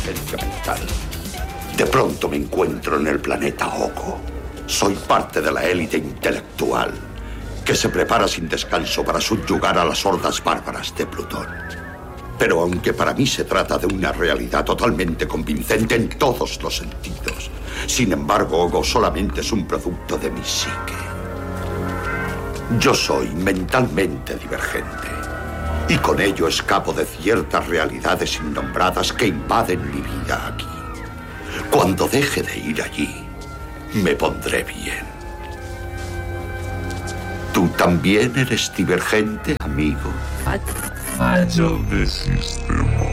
inteligencia mental. De pronto me encuentro en el planeta Ogo. Soy parte de la élite intelectual que se prepara sin descanso para subyugar a las hordas bárbaras de Plutón. Pero aunque para mí se trata de una realidad totalmente convincente en todos los sentidos, sin embargo, Ogo solamente es un producto de mi psique. Yo soy mentalmente divergente y con ello escapo de ciertas realidades innombradas que invaden mi vida aquí. Cuando deje de ir allí, me pondré bien. ¿Tú también eres divergente, amigo? Fallo de sistema.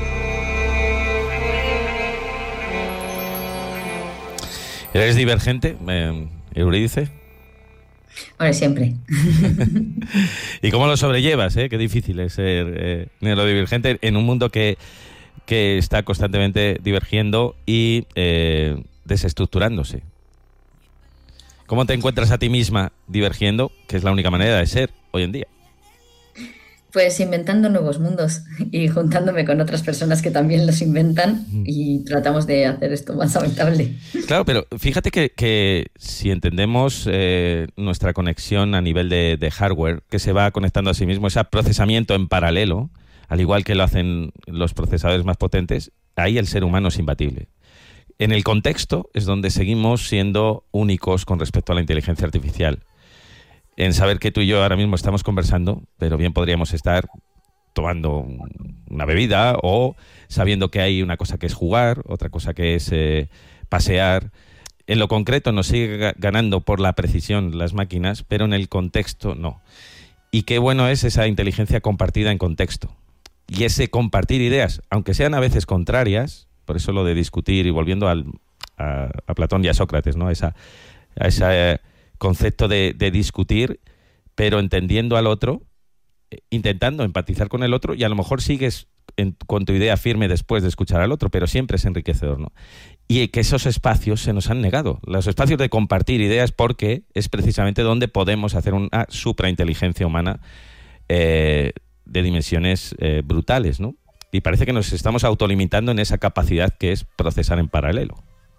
¿Eres divergente, Eurídice? Bueno, siempre. ¿Y cómo lo sobrellevas? Qué difícil es ser neurodivergente en un mundo que está constantemente divergiendo y desestructurándose. ¿Cómo te encuentras a ti misma divergiendo, que es la única manera de ser hoy en día? Pues inventando nuevos mundos y juntándome con otras personas que también los inventan y tratamos de hacer esto más habitable. Claro, pero fíjate que si entendemos nuestra conexión a nivel de hardware, que se va conectando a sí mismo, ese procesamiento en paralelo, al igual que lo hacen los procesadores más potentes, ahí el ser humano es imbatible. En el contexto es donde seguimos siendo únicos con respecto a la inteligencia artificial. En saber que tú y yo ahora mismo estamos conversando, pero bien podríamos estar tomando una bebida o sabiendo que hay una cosa que es jugar, otra cosa que es pasear. En lo concreto nos sigue ganando por la precisión las máquinas, pero en el contexto no. Y qué bueno es esa inteligencia compartida en contexto. Y ese compartir ideas, aunque sean a veces contrarias, por eso lo de discutir y volviendo a Platón y a Sócrates, ¿no? A ese concepto de discutir, pero entendiendo al otro, intentando empatizar con el otro, y a lo mejor sigues con tu idea firme después de escuchar al otro, pero siempre es enriquecedor, ¿no? Y que esos espacios se nos han negado, los espacios de compartir ideas, porque es precisamente donde podemos hacer una suprainteligencia humana de dimensiones brutales, ¿no? Y parece que nos estamos autolimitando en esa capacidad que es procesar en paralelo.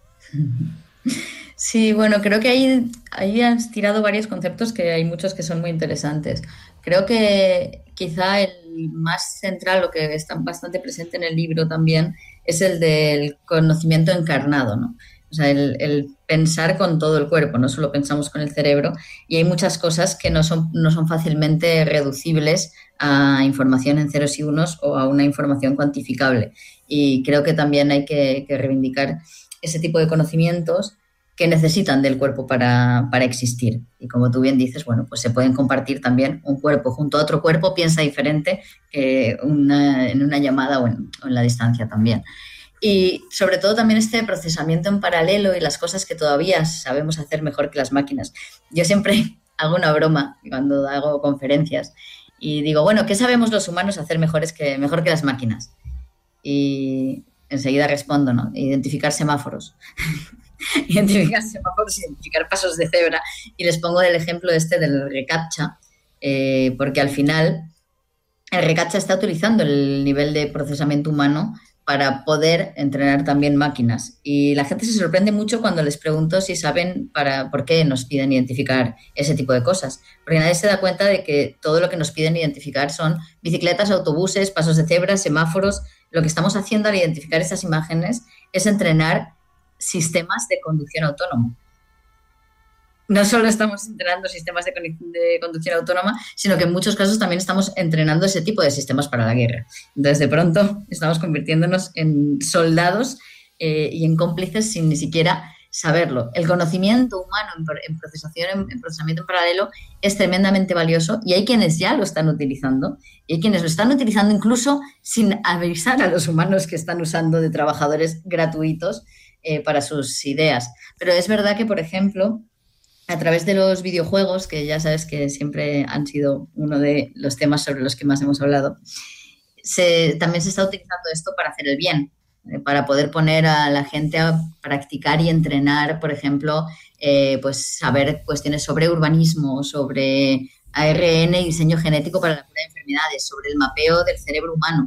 Sí, bueno, creo que ahí has tirado varios conceptos que hay muchos que son muy interesantes. Creo que quizá el más central, lo que está bastante presente en el libro también, es el del conocimiento encarnado, ¿no? O sea, el pensar con todo el cuerpo, no solo pensamos con el cerebro, y hay muchas cosas que no son fácilmente reducibles a información en ceros y unos o a una información cuantificable. Y creo que también hay que reivindicar ese tipo de conocimientos que necesitan del cuerpo para existir. Y como tú bien dices, bueno, pues se pueden compartir también un cuerpo junto a otro cuerpo, piensa diferente que en una llamada o en la distancia también. Y sobre todo también este procesamiento en paralelo y las cosas que todavía sabemos hacer mejor que las máquinas. Yo siempre hago una broma cuando hago conferencias y digo, bueno, ¿qué sabemos los humanos hacer mejor que las máquinas? Y enseguida respondo, ¿no? Identificar semáforos. Identificar pasos de cebra, y les pongo el ejemplo del reCAPTCHA, porque al final el reCAPTCHA está utilizando el nivel de procesamiento humano para poder entrenar también máquinas, y la gente se sorprende mucho cuando les pregunto si saben por qué nos piden identificar ese tipo de cosas, porque nadie se da cuenta de que todo lo que nos piden identificar son bicicletas, autobuses, pasos de cebra, semáforos. Lo que estamos haciendo al identificar esas imágenes es entrenar sistemas de conducción autónoma. No solo estamos entrenando sistemas de conducción autónoma, sino que en muchos casos también estamos entrenando ese tipo de sistemas para la guerra. Entonces, de pronto, estamos convirtiéndonos en soldados y en cómplices sin ni siquiera saberlo. El conocimiento humano en procesamiento en paralelo es tremendamente valioso, y hay quienes ya lo están utilizando, y hay quienes lo están utilizando incluso sin avisar a los humanos que están usando de trabajadores gratuitos para sus ideas. Pero es verdad que, por ejemplo, a través de los videojuegos, que ya sabes que siempre han sido uno de los temas sobre los que más hemos hablado, también se está utilizando esto para hacer el bien, para poder poner a la gente a practicar y entrenar, por ejemplo, pues saber cuestiones sobre urbanismo, sobre ARN y diseño genético para la cura de enfermedades, sobre el mapeo del cerebro humano.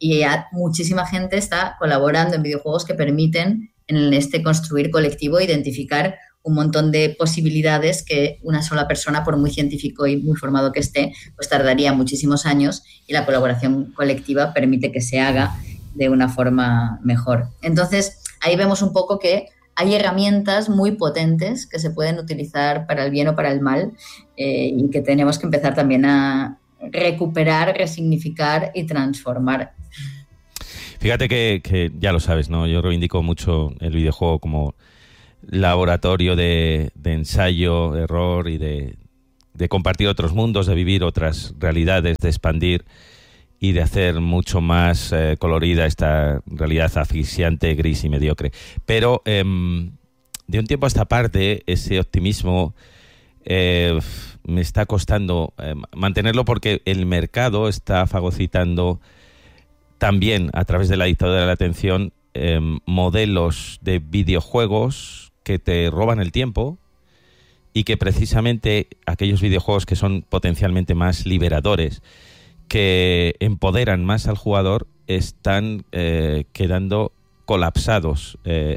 y muchísima gente está colaborando en videojuegos que permiten en este construir colectivo identificar un montón de posibilidades que una sola persona, por muy científico y muy formado que esté, pues tardaría muchísimos años, y la colaboración colectiva permite que se haga de una forma mejor. Entonces, ahí vemos un poco que hay herramientas muy potentes que se pueden utilizar para el bien o para el mal, y que tenemos que empezar también a recuperar, resignificar y transformar. Fíjate que ya lo sabes, ¿no? Yo reivindico mucho el videojuego como laboratorio de ensayo, error y de compartir otros mundos, de vivir otras realidades, de expandir y de hacer mucho más colorida esta realidad asfixiante, gris y mediocre. Pero de un tiempo a esta parte, ese optimismo me está costando mantenerlo, porque el mercado está fagocitando también, a través de la dictadura de la atención, modelos de videojuegos que te roban el tiempo, y que precisamente aquellos videojuegos que son potencialmente más liberadores, que empoderan más al jugador, están quedando colapsados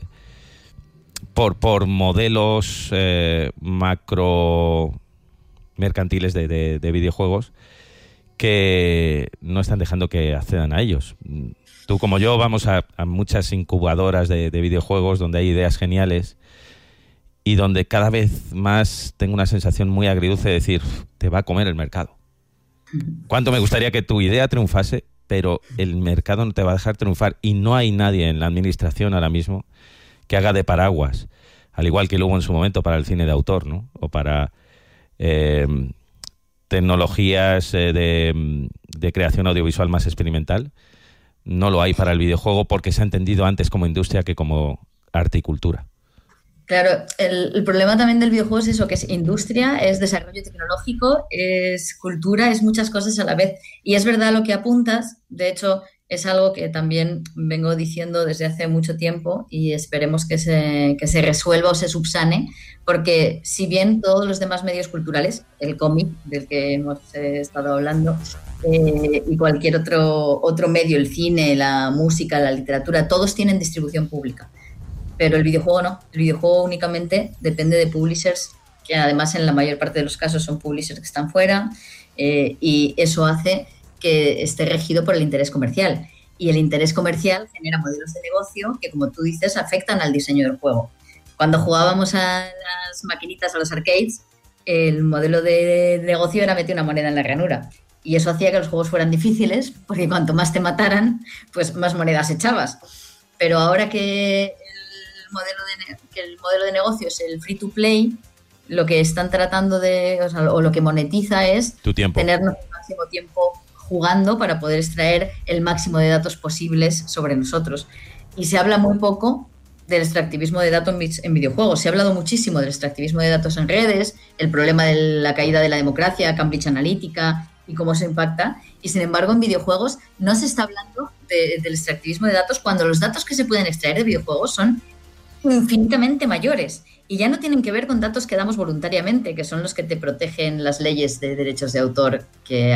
por modelos macro mercantiles de videojuegos que no están dejando que accedan a ellos. Tú como yo vamos a muchas incubadoras de videojuegos donde hay ideas geniales, y donde cada vez más tengo una sensación muy agridulce de decir, te va a comer el mercado. Cuánto me gustaría que tu idea triunfase, pero el mercado no te va a dejar triunfar, y no hay nadie en la administración ahora mismo que haga de paraguas, al igual que lo hubo en su momento para el cine de autor, ¿no? O para tecnologías de creación audiovisual más experimental. No lo hay para el videojuego, porque se ha entendido antes como industria que como arte y cultura. Claro, el problema también del videojuego es eso, que es industria, es desarrollo tecnológico, es cultura, es muchas cosas a la vez. Y es verdad lo que apuntas, de hecho es algo que también vengo diciendo desde hace mucho tiempo, y esperemos que se resuelva o se subsane, porque si bien todos los demás medios culturales, el cómic del que hemos estado hablando, y cualquier otro medio, el cine, la música, la literatura, todos tienen distribución pública. Pero el videojuego no. El videojuego únicamente depende de publishers, que además en la mayor parte de los casos son publishers que están fuera, y eso hace que esté regido por el interés comercial. Y el interés comercial genera modelos de negocio que, como tú dices, afectan al diseño del juego. Cuando jugábamos a las maquinitas, a los arcades, el modelo de negocio era meter una moneda en la ranura. Y eso hacía que los juegos fueran difíciles, porque cuanto más te mataran, pues más monedas echabas. Pero ahora que el modelo de negocio es el free to play, lo que están tratando o lo que monetiza es tu tiempo, tenernos el máximo tiempo jugando para poder extraer el máximo de datos posibles sobre nosotros. Y se habla muy poco del extractivismo de datos en videojuegos. Se ha hablado muchísimo del extractivismo de datos en redes, el problema de la caída de la democracia, Cambridge Analytica y cómo eso impacta. Y sin embargo, en videojuegos no se está hablando del extractivismo de datos, cuando los datos que se pueden extraer de videojuegos son infinitamente mayores, y ya no tienen que ver con datos que damos voluntariamente, que son los que te protegen las leyes de derechos de autor,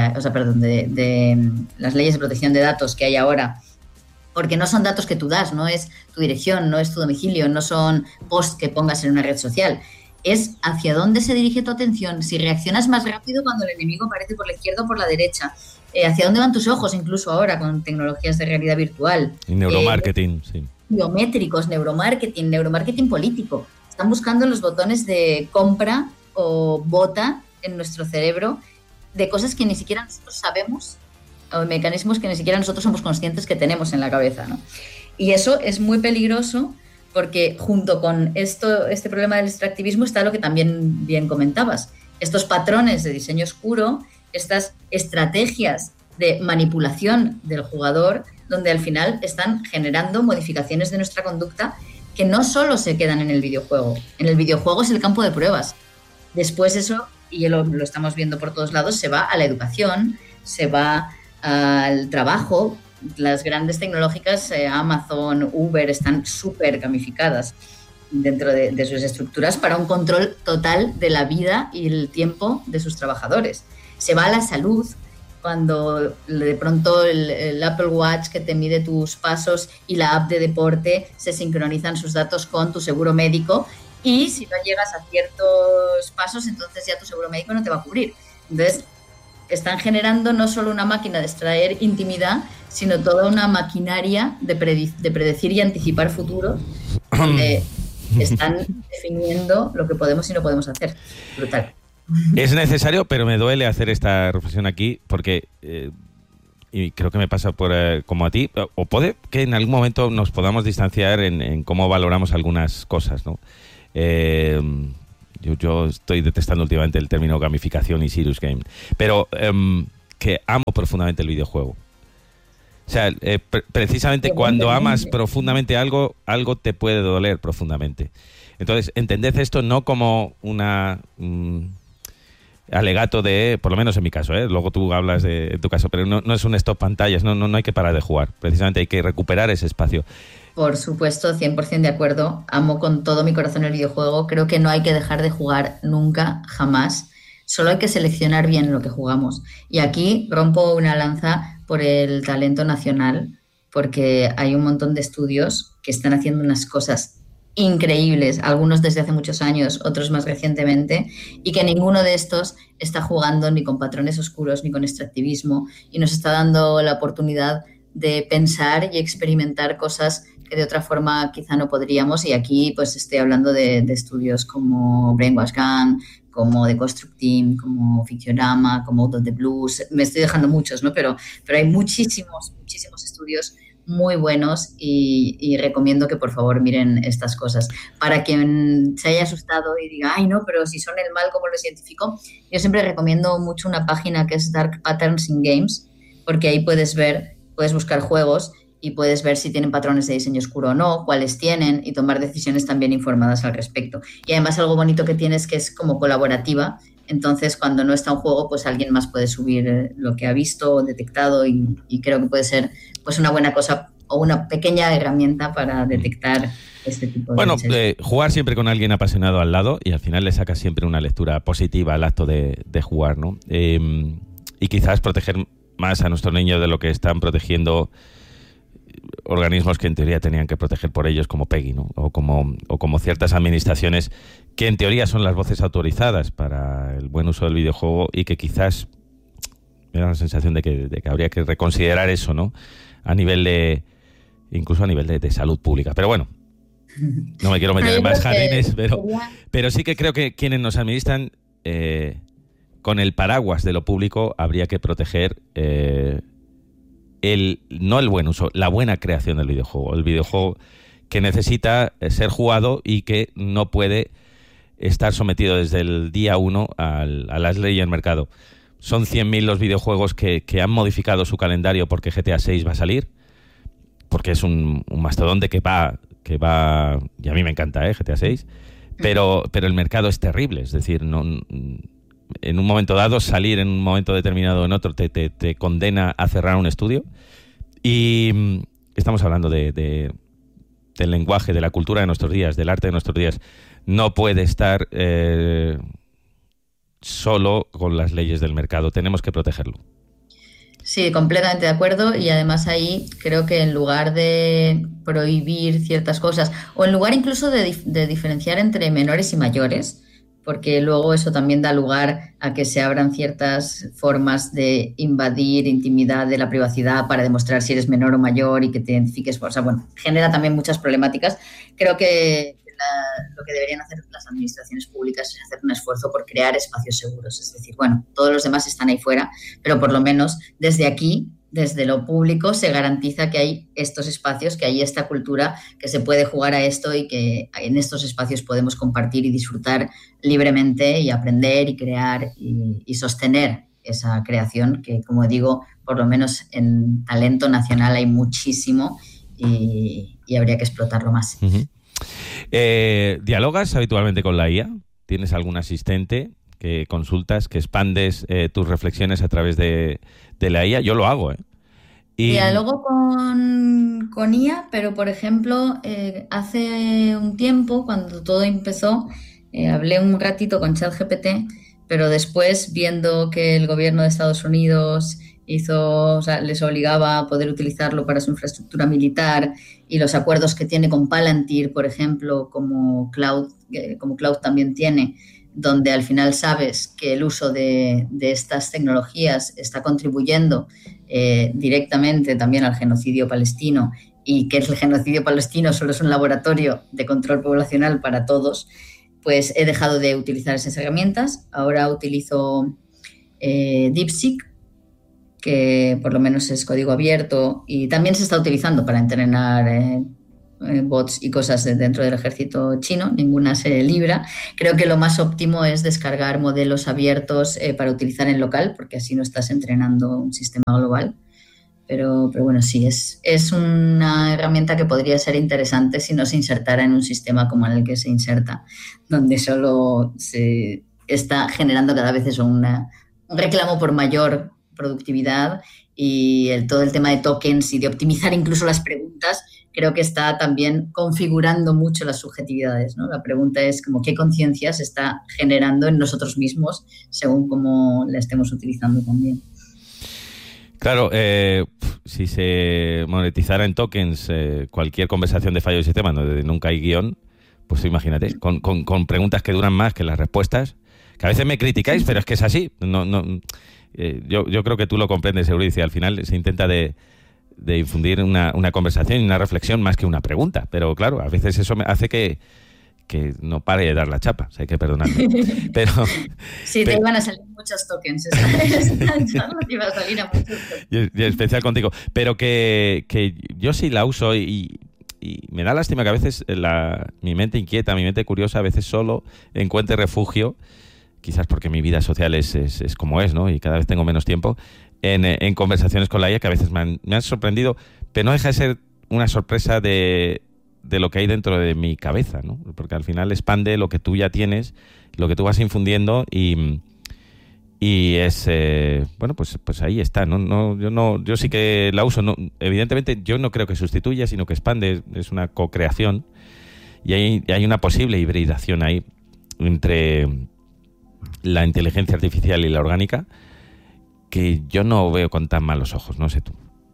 de las leyes de protección de datos que hay ahora, porque no son datos que tú das, no es tu dirección, no es tu domicilio, no son posts que pongas en una red social, es hacia dónde se dirige tu atención, si reaccionas más rápido cuando el enemigo aparece por la izquierda o por la derecha, hacia dónde van tus ojos, incluso ahora con tecnologías de realidad virtual. Y neuromarketing, sí. Biométricos, neuromarketing político. Están buscando los botones de compra o vota en nuestro cerebro de cosas que ni siquiera nosotros sabemos, o mecanismos que ni siquiera nosotros somos conscientes que tenemos en la cabeza, ¿no? Y eso es muy peligroso, porque junto con este problema del extractivismo está lo que también bien comentabas, estos patrones de diseño oscuro, estas estrategias de manipulación del jugador, donde al final están generando modificaciones de nuestra conducta que no solo se quedan en el videojuego. En el videojuego es el campo de pruebas. Después eso, y lo estamos viendo por todos lados, se va a la educación, se va al trabajo. Las grandes tecnológicas, Amazon, Uber, están súper gamificadas dentro de sus estructuras para un control total de la vida y el tiempo de sus trabajadores. Se va a la salud. cuando de pronto el Apple Watch que te mide tus pasos y la app de deporte se sincronizan sus datos con tu seguro médico, y si no llegas a ciertos pasos, entonces ya tu seguro médico no te va a cubrir. Entonces, están generando no solo una máquina de extraer intimidad, sino toda una maquinaria de predecir y anticipar futuros, donde están definiendo lo que podemos y no podemos hacer. Brutal. Es necesario, pero me duele hacer esta reflexión aquí porque, y creo que me pasa como a ti, o puede que en algún momento nos podamos distanciar en cómo valoramos algunas cosas, ¿no? Yo estoy detestando últimamente el término gamificación y serious game, pero que amo profundamente el videojuego. O sea, precisamente cuando amas profundamente algo te puede doler profundamente. Entonces, entended esto no como una alegato de, por lo menos en mi caso, luego tú hablas de tu caso, pero no es un stop pantallas, no hay que parar de jugar. Precisamente hay que recuperar ese espacio. Por supuesto, 100% de acuerdo. Amo con todo mi corazón el videojuego. Creo que no hay que dejar de jugar nunca, jamás. Solo hay que seleccionar bien lo que jugamos. Y aquí rompo una lanza por el talento nacional, porque hay un montón de estudios que están haciendo unas cosas increíbles, algunos desde hace muchos años, otros más recientemente, y que ninguno de estos está jugando ni con patrones oscuros ni con extractivismo, y nos está dando la oportunidad de pensar y experimentar cosas que de otra forma quizá no podríamos. Y aquí pues estoy hablando de estudios como Brainwash Gang, como The Construct Team, como Fictionama, como Out of the Blues. Me estoy dejando muchos, ¿no? Pero hay muchísimos estudios muy buenos, y recomiendo que por favor miren estas cosas. Para quien se haya asustado y diga, ay no, pero si son el mal, ¿cómo los identifico? Yo siempre recomiendo mucho una página que es Dark Patterns in Games, porque ahí puedes buscar juegos y puedes ver si tienen patrones de diseño oscuro o no, cuáles tienen, y tomar decisiones también informadas al respecto. Y además algo bonito que tiene es que es como colaborativa. Entonces, cuando no está un juego, pues alguien más puede subir lo que ha visto o detectado, y creo que puede ser pues una buena cosa o una pequeña herramienta para detectar este tipo de cosas. Jugar siempre con alguien apasionado al lado, y al final le sacas siempre una lectura positiva al acto de jugar, ¿no? Y quizás proteger más a nuestros niños de lo que están protegiendo organismos que en teoría tenían que proteger por ellos, como PEGI, ¿no? O como ciertas administraciones que en teoría son las voces autorizadas para el buen uso del videojuego, y que quizás me da la sensación de que habría que reconsiderar eso, ¿no? Incluso a nivel de salud pública. Pero bueno, no me quiero meter en más jardines, pero sí que creo que quienes nos administran, con el paraguas de lo público, habría que proteger no el buen uso, la buena creación del videojuego. El videojuego que necesita ser jugado y que no puede estar sometido desde el día 1 a las leyes del mercado. Son 100.000 los videojuegos que han modificado su calendario porque GTA 6 va a salir, porque es un mastodonte que va, y a mí me encanta, GTA 6, pero el mercado es terrible. Es decir, no, en un momento dado, salir en un momento determinado en otro te condena a cerrar un estudio. Y estamos hablando del lenguaje, de la cultura de nuestros días, del arte de nuestros días. No puede estar solo con las leyes del mercado. Tenemos que protegerlo. Sí, completamente de acuerdo. Y además ahí creo que en lugar de prohibir ciertas cosas, o en lugar incluso de diferenciar entre menores y mayores, porque luego eso también da lugar a que se abran ciertas formas de invadir intimidad de la privacidad para demostrar si eres menor o mayor y que te identifiques. O sea, bueno, genera también muchas problemáticas. Creo que lo que deberían hacer las administraciones públicas es hacer un esfuerzo por crear espacios seguros. Es decir, bueno, todos los demás están ahí fuera, pero por lo menos desde aquí, desde lo público, se garantiza que hay estos espacios, que hay esta cultura, que se puede jugar a esto, y que en estos espacios podemos compartir y disfrutar libremente y aprender y crear y sostener esa creación, que, como digo, por lo menos en talento nacional hay muchísimo, y habría que explotarlo más. Uh-huh. ¿Dialogas habitualmente con la IA? ¿Tienes algún asistente que consultas, que expandes tus reflexiones a través de la IA? Yo lo hago, Dialogo con IA, pero por ejemplo, hace un tiempo, cuando todo empezó, hablé un ratito con ChatGPT, pero después, viendo que el gobierno de Estados Unidos o sea, les obligaba a poder utilizarlo para su infraestructura militar, y los acuerdos que tiene con Palantir, por ejemplo, como Cloud también tiene, donde al final sabes que el uso de estas tecnologías está contribuyendo directamente también al genocidio palestino, y que el genocidio palestino solo es un laboratorio de control poblacional para todos, pues he dejado de utilizar esas herramientas. Ahora utilizo DeepSeek, que por lo menos es código abierto, y también se está utilizando para entrenar bots y cosas dentro del ejército chino. Ninguna se libra. Creo que lo más óptimo es descargar modelos abiertos para utilizar en local, porque así no estás entrenando un sistema global. Pero bueno, sí, es una herramienta que podría ser interesante si no se insertara en un sistema como en el que se inserta, donde solo se está generando cada vez eso, un reclamo por mayor productividad, y todo el tema de tokens y de optimizar incluso las preguntas, creo que está también configurando mucho las subjetividades, ¿no? La pregunta es como qué conciencia se está generando en nosotros mismos según cómo la estemos utilizando también. Claro, si se monetizara en tokens cualquier conversación de fallo del sistema donde nunca hay guión, pues imagínate, con preguntas que duran más que las respuestas, que a veces me criticáis, pero es que es así. Yo creo que tú lo comprendes, Euridice. Al final se intenta de infundir una conversación y una reflexión más que una pregunta, pero claro, a veces eso me hace que no pare de dar la chapa, o sea, hay que perdonarme. Pero, sí, te iban a salir muchos tokens. Esta charla te iba a salir a muchos tokens. Y especial contigo. Pero que yo sí la uso y me da lástima que a veces mi mente inquieta, mi mente curiosa, a veces solo encuentre refugio, quizás porque mi vida social es como es, ¿no? Y cada vez tengo menos tiempo, en conversaciones con la IA que a veces me han sorprendido, pero no deja de ser una sorpresa de lo que hay dentro de mi cabeza, ¿no? Porque al final expande lo que tú ya tienes, lo que tú vas infundiendo, y es bueno, pues ahí está, ¿no? Yo sí que la uso, no, evidentemente yo no creo que sustituya, sino que expande, es una co-creación, y hay una posible hibridación ahí entre la inteligencia artificial y la orgánica que yo no veo con tan malos ojos, no sé tú.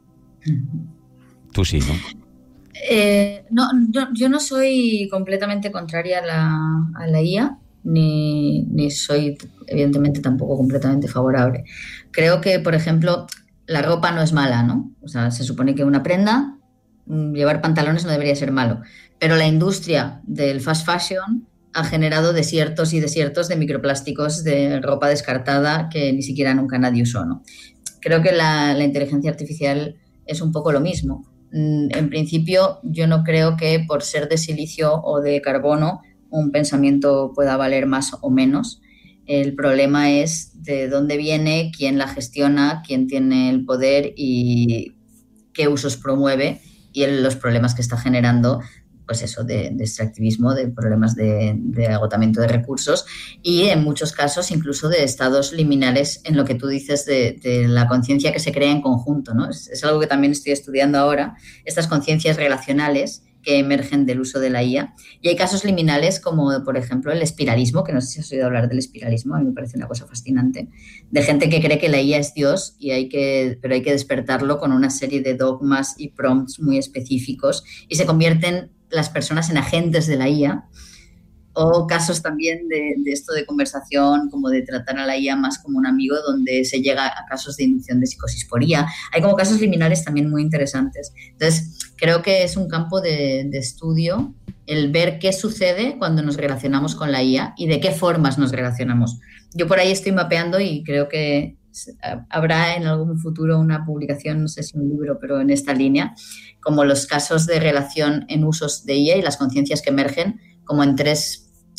Tú sí, ¿no? No, yo no soy completamente contraria a la IA, ni soy, evidentemente, tampoco completamente favorable. Creo que, por ejemplo, la ropa no es mala, ¿no? O sea, se supone que una prenda, llevar pantalones no debería ser malo, pero la industria del fast fashion ha generado desiertos y desiertos de microplásticos de ropa descartada que ni siquiera nunca nadie usó, ¿no? Creo que la inteligencia artificial es un poco lo mismo. En principio, yo no creo que por ser de silicio o de carbono un pensamiento pueda valer más o menos. El problema es de dónde viene, quién la gestiona, quién tiene el poder y qué usos promueve, y los problemas que está generando, pues eso, de extractivismo, de problemas de agotamiento de recursos, y en muchos casos incluso de estados liminales en lo que tú dices de la conciencia que se crea en conjunto, ¿no? Es algo que también estoy estudiando ahora, estas conciencias relacionales que emergen del uso de la IA. Y hay casos liminales como, por ejemplo, el espiralismo, que no sé si has oído hablar del espiralismo, a mí me parece una cosa fascinante, de gente que cree que la IA es Dios, pero hay que despertarlo con una serie de dogmas y prompts muy específicos, y se convierten las personas en agentes de la IA. O casos también de esto de conversación, como de tratar a la IA más como un amigo, donde se llega a casos de inducción de psicosis por IA. Hay como casos liminales también muy interesantes. Entonces, creo que es un campo de estudio el ver qué sucede cuando nos relacionamos con la IA y de qué formas nos relacionamos. Yo por ahí estoy mapeando y creo que habrá en algún futuro una publicación, no sé si un libro, pero en esta línea, como los casos de relación en usos de IA y las conciencias que emergen como en tres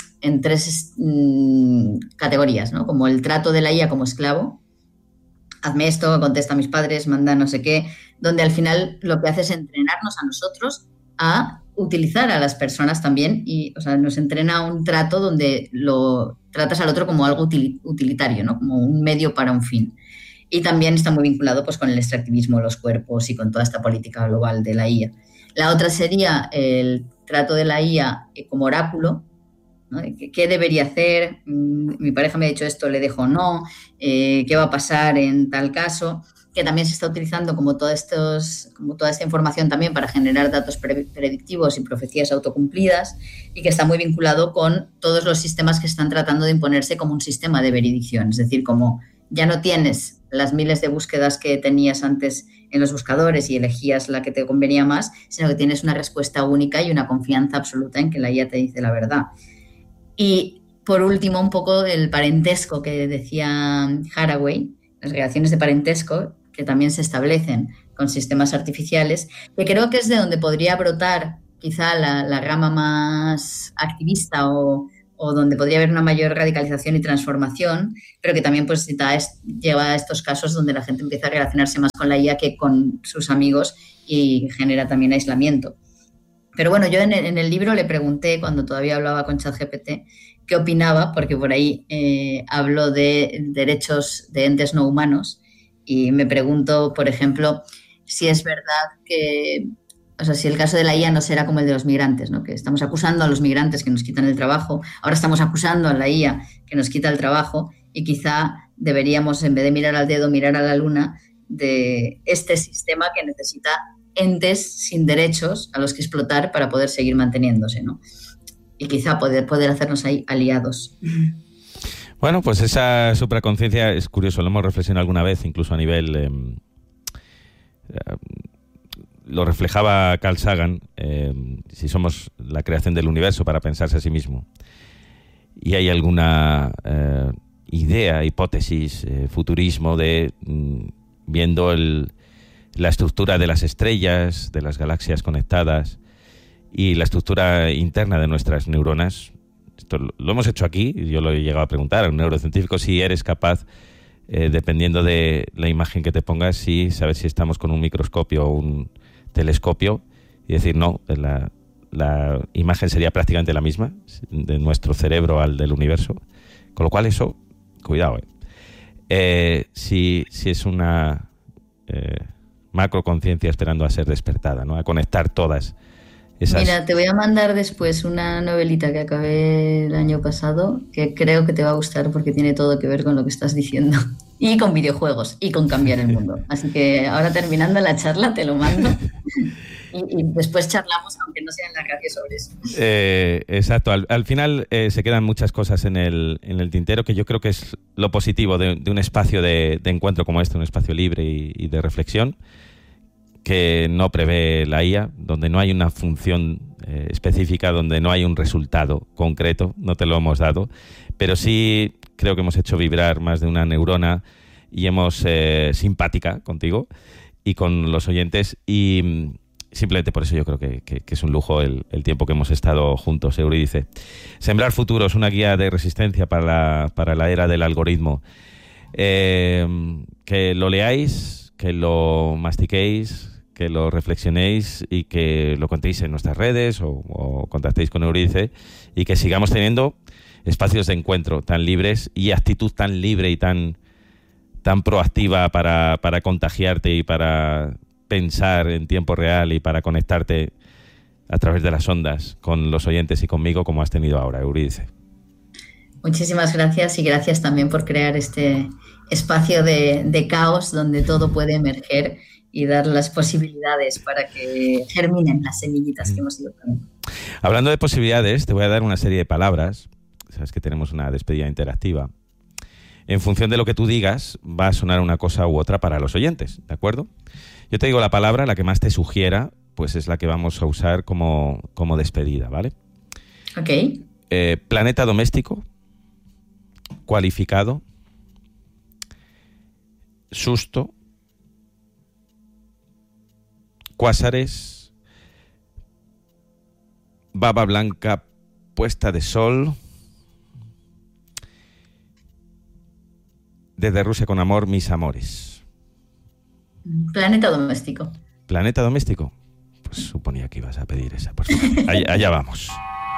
categorías, ¿no? Como el trato de la IA como esclavo, hazme esto, contesta a mis padres, manda no sé qué, donde al final lo que hace es entrenarnos a nosotros a utilizar a las personas también, y, o sea, nos entrena a un trato donde lo tratas al otro como algo utilitario, ¿no? Como un medio para un fin. Y también está muy vinculado, pues, con el extractivismo de los cuerpos y con toda esta política global de la IA. La otra sería el trato de la IA como oráculo, ¿no? ¿Qué debería hacer? Mi pareja me ha dicho esto, le dejo no. ¿Qué va a pasar en tal caso? que también se está utilizando como toda esta información también para generar datos predictivos y profecías autocumplidas, y que está muy vinculado con todos los sistemas que están tratando de imponerse como un sistema de veredicción. Es decir, como ya no tienes las miles de búsquedas que tenías antes en los buscadores y elegías la que te convenía más, sino que tienes una respuesta única y una confianza absoluta en que la IA te dice la verdad. Y por último, un poco el parentesco que decía Haraway, las relaciones de parentesco que también se establecen con sistemas artificiales, que creo que es de donde podría brotar quizá la rama más activista o donde podría haber una mayor radicalización y transformación, pero que también pues lleva a estos casos donde la gente empieza a relacionarse más con la IA que con sus amigos y genera también aislamiento. Pero bueno, yo en el libro le pregunté, cuando todavía hablaba con ChatGPT, qué opinaba, porque por ahí hablo de derechos de entes no humanos, y me pregunto, por ejemplo, si es verdad que, o sea, si el caso de la IA no será como el de los migrantes, ¿no? Que estamos acusando a los migrantes que nos quitan el trabajo, ahora estamos acusando a la IA que nos quita el trabajo, y quizá deberíamos, en vez de mirar al dedo, mirar a la luna de este sistema que necesita entes sin derechos a los que explotar para poder seguir manteniéndose, ¿no? Y quizá poder hacernos ahí aliados. Bueno, pues esa supraconciencia es curioso, lo hemos reflexionado alguna vez, incluso a nivel... lo reflejaba Carl Sagan, si somos la creación del universo para pensarse a sí mismo. Y hay alguna idea, hipótesis, futurismo de viendo la estructura de las estrellas, de las galaxias conectadas y la estructura interna de nuestras neuronas. Esto lo hemos hecho aquí, y yo lo he llegado a preguntar a un neurocientífico si eres capaz, dependiendo de la imagen que te pongas, saber si estamos con un microscopio o un telescopio, y decir no, la imagen sería prácticamente la misma de nuestro cerebro al del universo, con lo cual eso, cuidado, si es una macroconciencia esperando a ser despertada, ¿no? A conectar todas esas... Mira, te voy a mandar después una novelita que acabé el año pasado, que creo que te va a gustar porque tiene todo que ver con lo que estás diciendo, y con videojuegos, y con cambiar el mundo. Así que ahora, terminando la charla, te lo mando y después charlamos, aunque no sea en la radio, sobre eso. Exacto. Al final se quedan muchas cosas en el tintero, que yo creo que es lo positivo de un espacio de encuentro como este, un espacio libre y de reflexión, que no prevé la IA, donde no hay una función específica, donde no hay un resultado concreto, no te lo hemos dado, pero sí creo que hemos hecho vibrar más de una neurona y hemos simpática contigo y con los oyentes, y simplemente por eso yo creo que es un lujo el tiempo que hemos estado juntos. Eurídice, Sembrar Futuros, una guía de resistencia para la era del algoritmo. Que lo leáis, que lo mastiquéis, que lo reflexionéis y que lo contéis en nuestras redes o contactéis con Eurídice, y que sigamos teniendo espacios de encuentro tan libres y actitud tan libre y tan proactiva para contagiarte y para pensar en tiempo real y para conectarte a través de las ondas con los oyentes y conmigo, como has tenido ahora, Eurídice. Muchísimas gracias, y gracias también por crear este espacio de caos donde todo puede emerger y dar las posibilidades para que germinen las semillitas que hemos ido poniendo. Hablando de posibilidades, te voy a dar una serie de palabras. Sabes que tenemos una despedida interactiva. En función de lo que tú digas, va a sonar una cosa u otra para los oyentes, ¿de acuerdo? Yo te digo la palabra, la que más te sugiera, pues es la que vamos a usar como despedida, ¿vale? Ok. Planeta doméstico, cualificado, susto, cuásares, baba blanca, puesta de sol, desde Rusia con amor, mis amores. Planeta doméstico. ¿Planeta doméstico? Pues suponía que ibas a pedir esa, por favor. Allá vamos.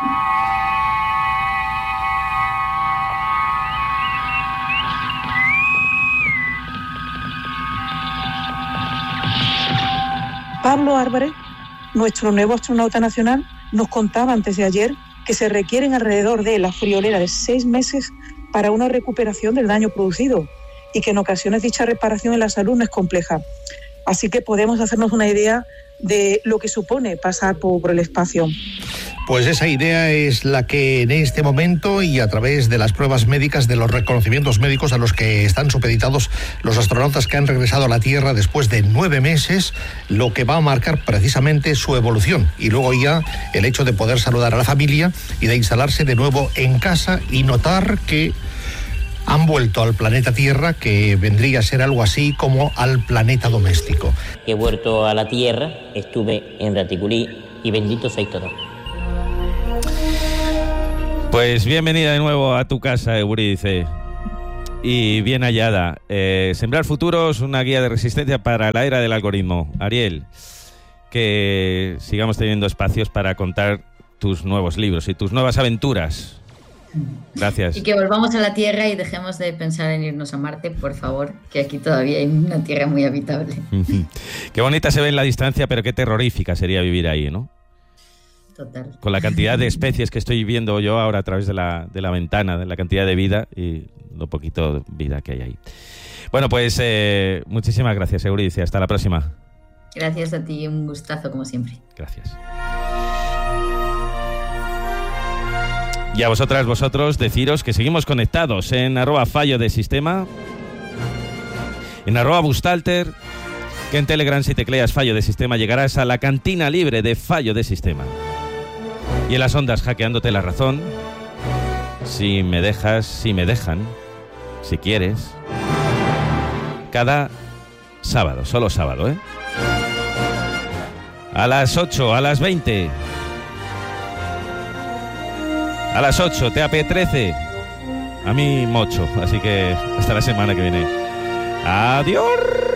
Pablo Álvarez, nuestro nuevo astronauta nacional, nos contaba antes de ayer que se requieren alrededor de la friolera de 6 meses para una recuperación del daño producido. y que en ocasiones dicha reparación en la salud no es compleja. Así que podemos hacernos una idea de lo que supone pasar por el espacio. Pues esa idea es la que en este momento y a través de las pruebas médicas, de los reconocimientos médicos a los que están supeditados los astronautas que han regresado a la Tierra después de 9 meses, lo que va a marcar precisamente su evolución. Y luego ya el hecho de poder saludar a la familia y de instalarse de nuevo en casa y notar que han vuelto al planeta Tierra, que vendría a ser algo así como al planeta doméstico. He vuelto a la Tierra, estuve en Raticulí y bendito sois todos. Pues bienvenida de nuevo a tu casa, Eurídice. Y bien hallada. Sembrar Futuros, una guía de resistencia para la era del algoritmo. Ariel, que sigamos teniendo espacios para contar tus nuevos libros y tus nuevas aventuras. Gracias. Y que volvamos a la Tierra y dejemos de pensar en irnos a Marte, por favor, que aquí todavía hay una Tierra muy habitable. Qué bonita se ve en la distancia, pero qué terrorífica sería vivir ahí, ¿no? Total. Con la cantidad de especies que estoy viendo yo ahora a través de la ventana, de la cantidad de vida y lo poquito de vida que hay ahí. Bueno, pues muchísimas gracias, Eurídice. Hasta la próxima. Gracias a ti, un gustazo como siempre. Gracias. Y a vosotras, vosotros, deciros que seguimos conectados en @fallodesistema, en @bustalter, que en Telegram, si tecleas Fallo de Sistema, llegarás a la cantina libre de Fallo de Sistema. Y en las ondas, hackeándote la razón, si me dejas, si me dejan, si quieres, cada sábado, solo sábado, a las 8, a las 20... A las 8, TAP 13. A mí, mocho. Así que hasta la semana que viene. Adiós.